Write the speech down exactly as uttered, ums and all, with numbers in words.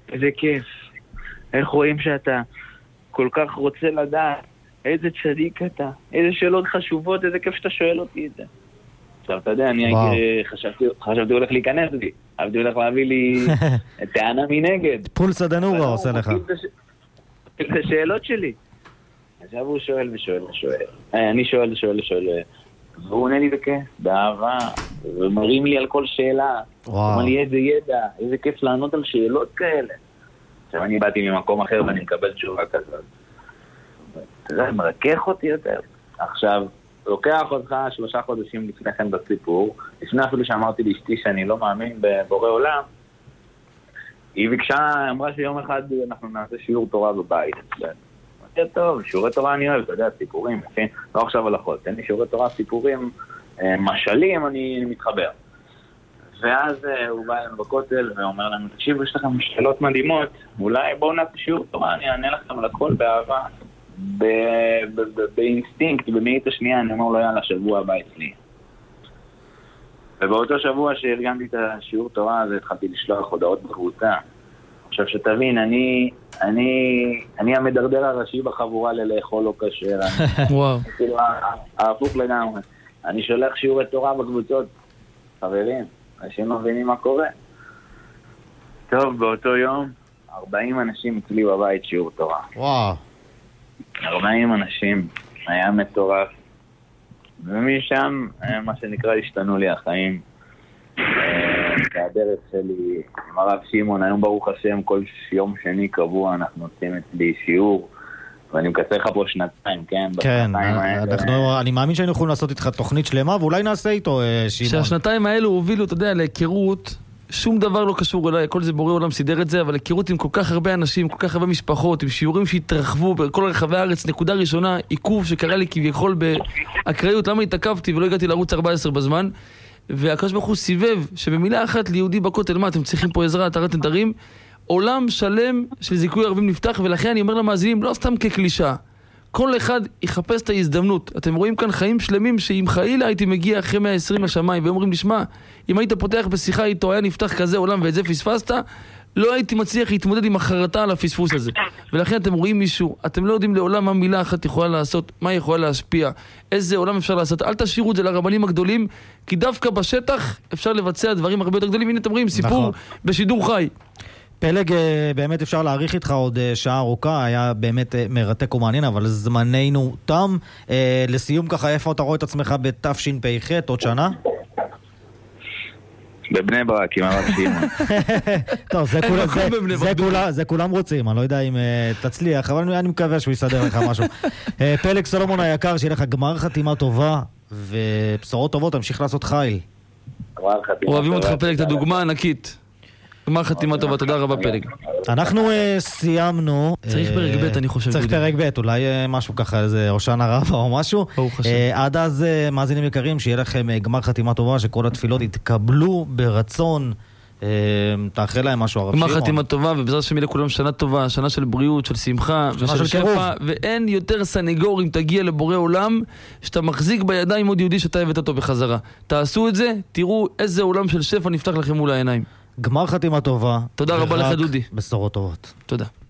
איזה כיף. איך רואים שאתה כל כך רוצה לדעת איזה צדיק אתה, איזה שאלות חשובות, איזה כיף שאתה שואל אותי את זה. עכשיו, אתה יודע, אני הייתי, חשבתי, חשבתי הולך להיכנס לי, חשבתי הולך להביא לי טענה מנגד. פולס הדנורה עושה לך. את השאלות שלי. עכשיו הוא שואל ושואל ושואל. אני שואל ושואל ושואל. והוא עונה לי בכיף, באהבה, ומרים לי על כל שאלה. הוא אומר לי איזה ידע, איזה כיף לענות על שאלות כאלה. עכשיו אני באתי ממקום אחר ואני מקבל תשובה כזאת. זה מרכך אותי יותר. עכשיו, לוקח אותך שלושה חודשים לפני כן בסיפור, לפני אפילו שאמרתי לאשתי שאני לא מאמין בבורא עולם, היא ביקשה, אמרה שיום אחד אנחנו נעשה שיעור תורה בבית. אמרתי, טוב, שיעורי תורה אני אוהב, אתה יודע, סיפורים, לא עכשיו הלכות, תן לי שיעורי תורה, סיפורים, משלים, אני מתחבר. ואז הוא בא אלינו בכותל ואומר לנו, תקשיבו, יש לכם שאלות מדהימות, אולי בואו נעשה שיעור תורה, אני אענה לכם על הכל באהבה. באינסטינקט, במאית השנייה, אני אומר לו, יאללה, שבוע הבא אצלי. ובאותו שבוע שארגנתי את השיעור תורה הזה, התחלתי לשלוח הודעות בקבוצה. עכשיו שתבין, אני, אני, אני המדרדר הראשי בחבורה ללאכול לא כשר. וואו. כאילו, ההפוך לגמרי. אני שולח שיעורי תורה בקבוצות. חברים, אנשים מבינים מה קורה. טוב, באותו יום, ארבעים אנשים אצלי בבית שיעור תורה. וואו. ארבעים אנשים, היה מטורף. ומשם, מה שנקרא, השתנו לי החיים. והדרך שלי עם הרב שמעון, היום ברוך השם, כל יום שני קבוע אנחנו עושים אצלי שיעור, ואני מקצר לך פה שנתיים, כן? כן, אנחנו, אני מאמין שהיינו יכולים לעשות איתך תוכנית שלמה, ואולי נעשה איתו שמעון. שהשנתיים האלו הובילו, אתה יודע, להיכרות, שום דבר לא קשור אליי, כל זה בורא עולם סידר את זה, אבל היכרות עם כל כך הרבה אנשים, כל כך הרבה משפחות, עם שיעורים שהתרחבו בכל רחבי הארץ, נקודה ראשונה, עיכוב שקרה לי כביכול באקראיות, למה התעכבתי ולא הגעתי לערוץ ארבע עשרה בזמן, והקדוש ברוך הוא סיבב, שבמילה אחת ליהודי בכותל, מה, אתם צריכים פה עזרה, התרת נדרים, עולם שלם של זיכוי ערבים נפתח, ולכן אני אומר למאזינים, לא סתם כקלישה, כל אחד יחפש את ההזדמנות. אתם רואים כאן חיים שלמים שאם חלילה הייתי מגיע אחרי מאה ועשרים לשמיים ואומרים לשמה, אם היית פותח בשיחה איתו היה נפתח כזה עולם ואת זה פספסת, לא הייתי מצליח להתמודד עם החרטה על הפספוס הזה. ולכן אתם רואים מישהו, אתם לא יודעים לעולם מה מילה אחת יכולה לעשות, מה יכולה להשפיע, איזה עולם אפשר לעשות. אל תשאירו את זה לרבנים הגדולים, כי דווקא בשטח אפשר לבצע דברים הרבה יותר גדולים. הנה אתם רואים סיפור בשידור חי. פלג, באמת אפשר להאריך איתך עוד שעה ארוכה, היה באמת מרתק ומעניין, אבל זמננו תם. לסיום ככה, איפה אתה רואה את עצמך בתשפ"ח, עוד שנה? בבני ברק, עם הרב שמעון. טוב, זה כולם רוצים, אני לא יודע אם תצליח, אבל אני מקווה שהוא יסדר לך משהו. פלג סולומון היקר, שיהיה לך גמר חתימה טובה, ובשורות טובות, תמשיך לעשות חיל. אוהבים אותך פלג, את הדוגמה הענקית. גמר חתימה טובה, תודה רבה פלג. אנחנו סיימנו. צריך פרק ב' אני חושב. צריך פרק ב', אולי משהו ככה, איזה הושענא רבה או משהו. עד אז, מאזינים יקרים, שיהיה לכם גמר חתימה טובה, שכל התפילות יתקבלו ברצון. תאחל להם משהו, הרב שמעון. גמר חתימה טובה, ובעזרת השם יהיה לכולם שנה טובה, שנה של בריאות, של שמחה, ושל שפע, ואין יותר סנגור אם תגיע לבורא עולם, שאתה מחזיק בידיים עוד יהודי שאתה הבאת אותו בחזרה. תעשו את זה, תראו איזה עולם של שפע נפתח לכם מול העיניים. גמר חתימה טובה. תודה רבה לך דודי. בשורות טובות. תודה.